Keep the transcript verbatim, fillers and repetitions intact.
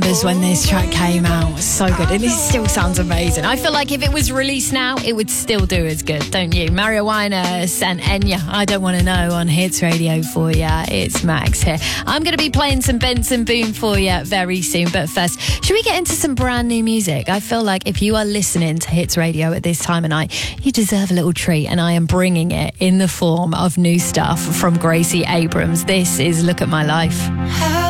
When this track came out, so good, and it still sounds amazing. I feel like if it was released now, it would still do as good, don't you? Mario Winans and Enya, I Don't Want to Know on Hits Radio for you. It's Max here. I'm going to be playing some Benson Boone for you very soon, but first, should we get into some brand new music? I feel like if you are listening to Hits Radio at this time of night, you deserve a little treat, and I am bringing it in the form of new stuff from Gracie Abrams. This is Look at My Life.